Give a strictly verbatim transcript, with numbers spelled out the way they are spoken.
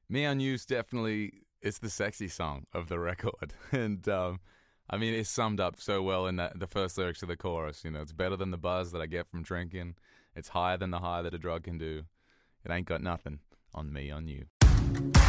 Me on You's definitely it's the sexy song of the record, and um, I mean it's summed up so well in that the first lyrics of the chorus. You know, it's better than the buzz that I get from drinking. It's higher than the high that a drug can do. It ain't got nothing on me on you.